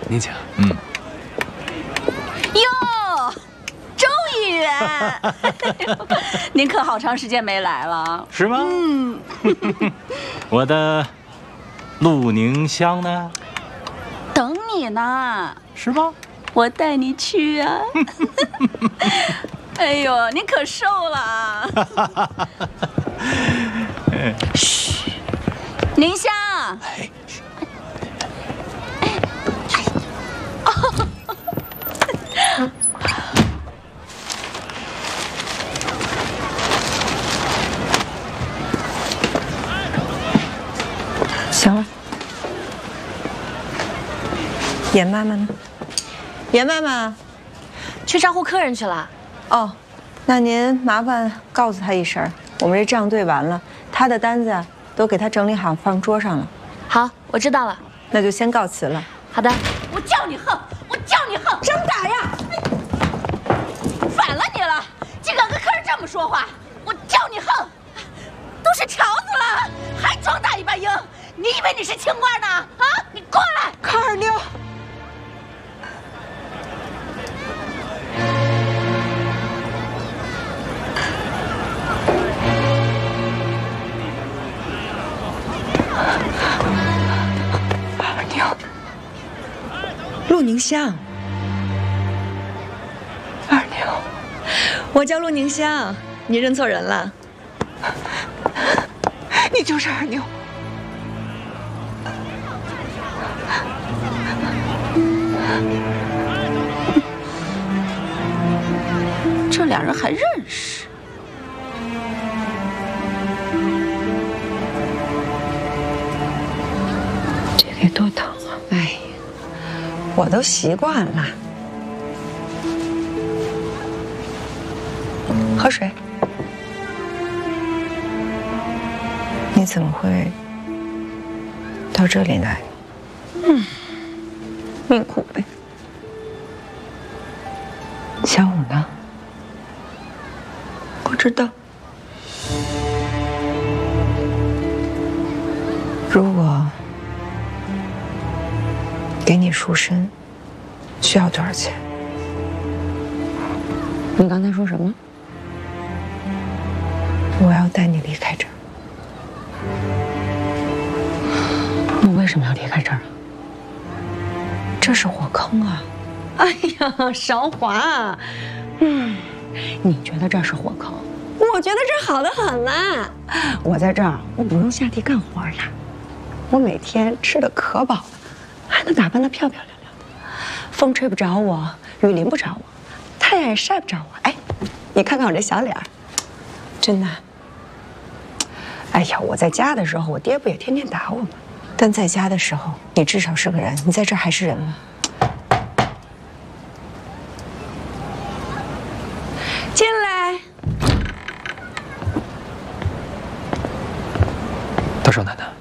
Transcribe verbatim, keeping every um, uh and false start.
您请。 嗯。 哟，周议员，您可好长时间没来了， 是吗？ 嗯。 我的陆宁香呢？ 等你呢。 是吗？ 我带你去啊。哎呦，您可瘦了啊！嘘，宁香。哎。 行了，严妈妈呢？严妈妈， 去招呼客人去了。 哦，那您麻烦告诉他一声，我们这账对完了，他的单子都给他整理好放桌上了。 好，我知道了。 那就先告辞了。 好的。 我叫你横，我叫你横，真打呀！反了你了，竟敢跟客人这么说话！我叫你横，都是条子了，还装大尾巴鹰？你以为你是清官呢？啊，你过来！ 康二妞。二妞，陆宁香。二妞，我叫陆宁香，你认错人了。你就是二妞。 这俩人还认识？ 这得多疼啊！哎呀，我都习惯了。喝水。你怎么会到这里来？嗯，命苦呗。小五呢？我知道。如果给你赎身，需要多少钱？你刚才说什么？我要带你离开这儿。我为什么要离开这儿啊？这是火坑啊！哎呀，韶华，嗯，你觉得这是火坑？我觉得这好得很啦。我在这儿，我不用下地干活了，我每天吃的可饱了，还能打扮得漂漂亮亮的，风吹不着我，雨淋不着我，太阳也晒不着我。哎，你看看我这小脸儿，真的。哎呀，我在家的时候，我爹不也天天打我吗？但在家的时候，你至少是个人，你在这儿还是人吗？进来。 大少奶奶。